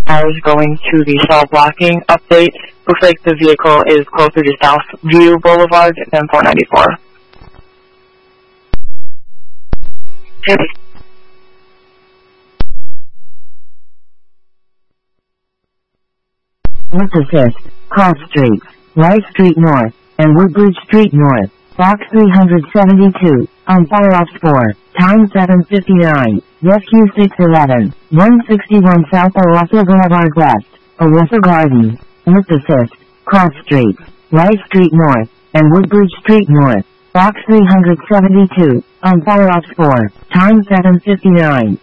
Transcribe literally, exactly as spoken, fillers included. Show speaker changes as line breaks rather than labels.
cars going to the cell blocking update. Looks like the vehicle is closer to Southview Boulevard than four ninety-four. Okay.
Let's assist. Cross Street, Rice Street North, and Woodbridge Street North, Box three seventy-two, on fire ops four, time seven fifty-nine, Rescue six eleven, one sixty-one South Owasso Boulevard West, Owasso Gardens. Let's assist. Cross Street, Rice Street North, and Woodbridge Street North, Box three seventy-two, on fire ops four, time seven fifty-nine.